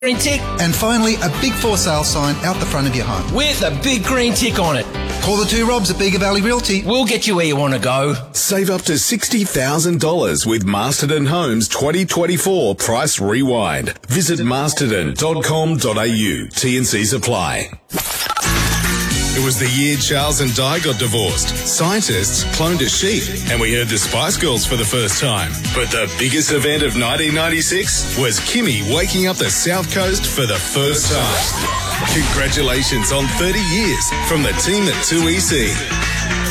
green tick. And finally, a big for sale sign out the front of your home. With a big green tick on it. Call the two Robs at Bega Valley Realty. We'll get you where you want to go. Save up to $60,000 with Masterton Homes 2024 Price Rewind. Visit masterton.com.au. T&Cs apply. It was the year Charles and Di got divorced. Scientists cloned a sheep, and we heard the Spice Girls for the first time. But the biggest event of 1996 was Kimmy waking up the South Coast for the first time. Congratulations on 30 years from the team at 2EC.